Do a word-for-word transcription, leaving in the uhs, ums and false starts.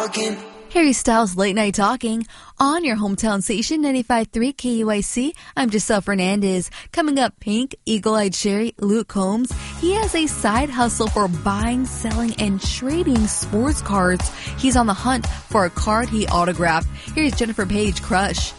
Talking. Harry Styles Late Night Talking on your hometown station, ninety-five point three K U I C. I'm Giselle Fernandez. Coming up, Pink, Eagle Eyed Cherry, Luke Combs. He has a side hustle for buying, selling, and trading sports cards. He's on the hunt for a card he autographed. Here's Jennifer Page, Crush.